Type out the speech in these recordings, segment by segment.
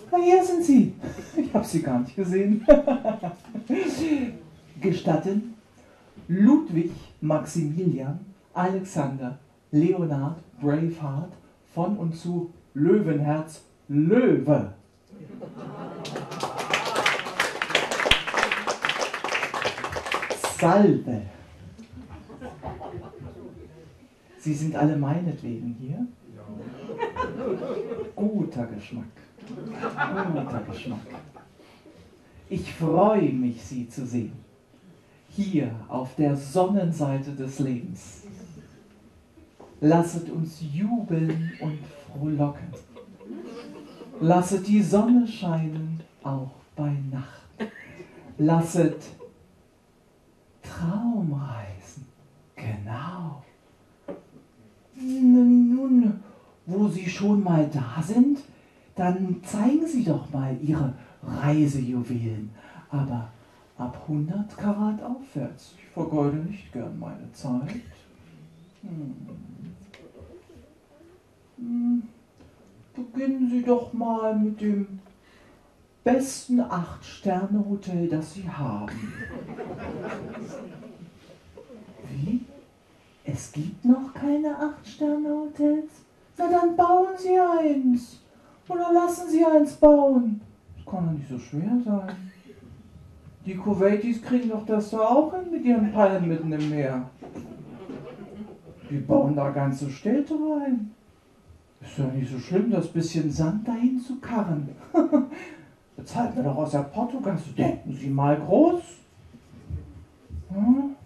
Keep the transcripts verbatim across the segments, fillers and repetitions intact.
Ah, hier sind Sie. Ich habe Sie gar nicht gesehen. Gestatten, Ludwig Maximilian Alexander Leonhard Braveheart von und zu Löwenherz Löwe. Salve. Sie sind alle meinetwegen hier? Guter Geschmack. Guter Geschmack. Ich freue mich, Sie zu sehen. Hier auf der Sonnenseite des Lebens. Lasset uns jubeln und frohlocken. Lasset die Sonne scheinen, auch bei Nacht. Lasset Traumreisen. Genau. Nun, wo Sie schon mal da sind, dann zeigen Sie doch mal Ihre Reisejuwelen. Aber ab hundert Karat aufwärts. Ich vergeude nicht gern meine Zeit. Hm. Hm. Beginnen Sie doch mal mit dem besten Acht-Sterne-Hotel, das Sie haben. Wie? Es gibt noch keine Acht-Sterne-Hotels? Na dann bauen Sie eins. Oder lassen Sie eins bauen. Das kann doch nicht so schwer sein. Die Kuwaitis kriegen doch das da auch hin mit ihren Palmen mitten im Meer. Die bauen da ganze Städte rein. Ist ja nicht so schlimm, das bisschen Sand dahin zu karren. Bezahlt mir doch aus der Portogasse. Denken Sie mal groß. Hm?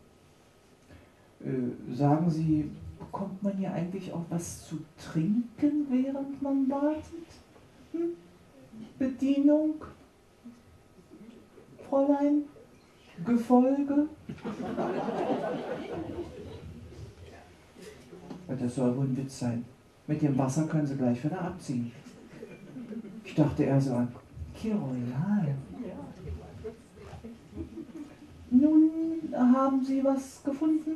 Äh, sagen Sie, bekommt man hier eigentlich auch was zu trinken, während man wartet? Hm? Bedienung? Fräulein? Gefolge? Das soll wohl ein Witz sein. Mit dem Wasser können Sie gleich wieder abziehen. Ich dachte eher so an Kiroyal. Nun haben Sie was gefunden?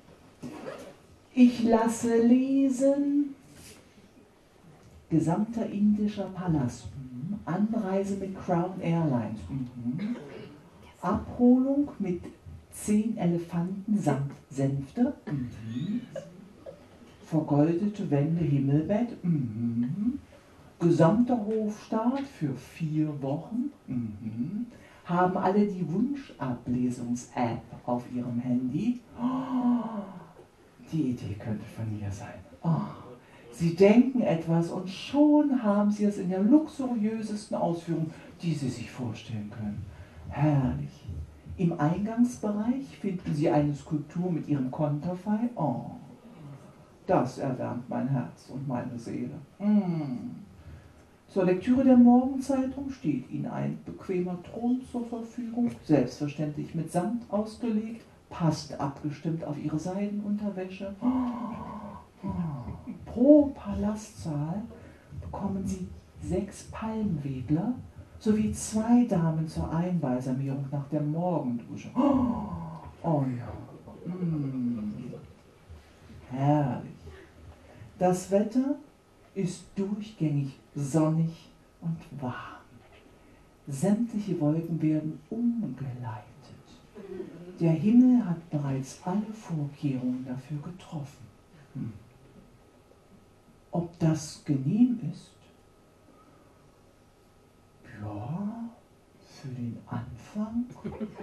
Ich lasse lesen. Gesamter indischer Palast. Mhm. Anreise mit Crown Airlines. Mhm. Abholung mit zehn Elefanten samt Sänfte. Mhm. Vergoldete Wände, Himmelbett. Mhm. Gesamter Hofstaat für vier Wochen. Mhm. Haben alle die Wunschablesungs-App auf ihrem Handy. Oh, die Idee könnte von mir sein. Oh. Sie denken etwas und schon haben Sie es in der luxuriösesten Ausführung, die Sie sich vorstellen können. Herrlich. Im Eingangsbereich finden Sie eine Skulptur mit Ihrem Konterfei. Oh, das erwärmt mein Herz und meine Seele. Mm. Zur Lektüre der Morgenzeitung steht Ihnen ein bequemer Thron zur Verfügung, selbstverständlich mit Samt ausgelegt, passend abgestimmt auf Ihre Seidenunterwäsche. Oh, oh. Pro Palastsaal bekommen Sie sechs Palmwedler sowie zwei Damen zur Einbalsamierung nach der Morgendusche. Oh, oh ja, mm. Herrlich. Das Wetter ist durchgängig sonnig und warm. Sämtliche Wolken werden umgeleitet. Der Himmel hat bereits alle Vorkehrungen dafür getroffen. Hm. Ob das genehm ist? Ja, für den Anfang.